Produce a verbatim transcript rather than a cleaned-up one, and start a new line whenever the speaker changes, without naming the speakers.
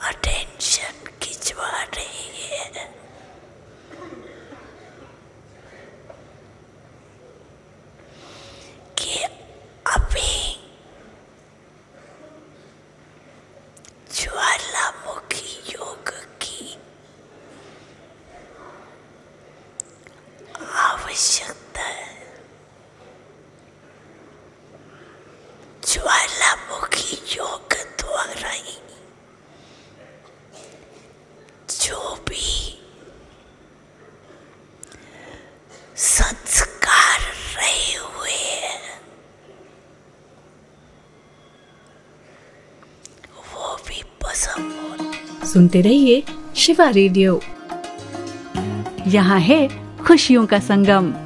Attention खिंचवा रही है। कि अभी ज्वालामुखी योग की आवश्यकता है। ज्वालामुखी योग द्वारा ही जो भी संस्कार रहे हुए हैं वो भी पसंद हो।
सुनते रहिए शिवा रेडियो, यहाँ है खुशियों का संगम।